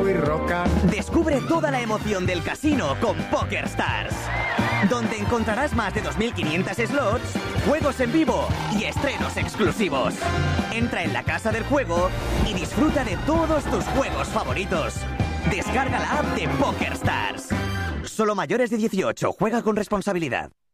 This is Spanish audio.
y Roca. Descubre toda la emoción del casino con PokerStars, donde encontrarás más de 2.500 slots, juegos en vivo y estrenos exclusivos. Entra en la casa del juego y disfruta de todos tus juegos favoritos. Descarga la app de PokerStars. Solo mayores de 18. Juega con responsabilidad.